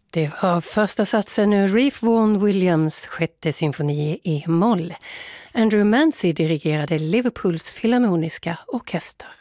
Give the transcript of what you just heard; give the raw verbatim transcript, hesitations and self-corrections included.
Det var första satsen ur Ralph Vaughan Williams sjätte symfoni i E-moll. Andrew Mancy dirigerade Liverpools filharmoniska orkester.